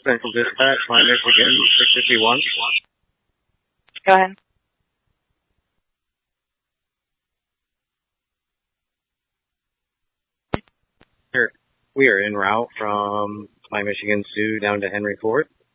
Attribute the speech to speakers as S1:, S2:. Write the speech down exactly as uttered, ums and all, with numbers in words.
S1: Central Dispatch, Line Michigan, six fifty-one.
S2: Go ahead.
S1: Here, we are en route from Line Michigan Sioux down to Henry Ford.